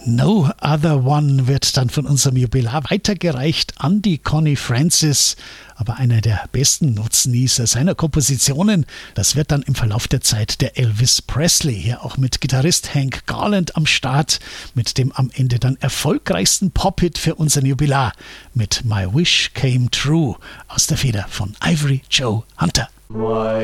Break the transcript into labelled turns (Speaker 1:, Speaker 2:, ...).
Speaker 1: No Other One wird dann von unserem Jubilar weitergereicht an die Connie Francis. Aber einer der besten Nutznießer seiner Kompositionen, das wird dann im Verlauf der Zeit der Elvis Presley, hier auch mit Gitarrist Hank Garland am Start, mit dem am Ende dann erfolgreichsten Pop-Hit für unseren Jubilar, mit My Wish Came True aus der Feder von Ivory Joe Hunter.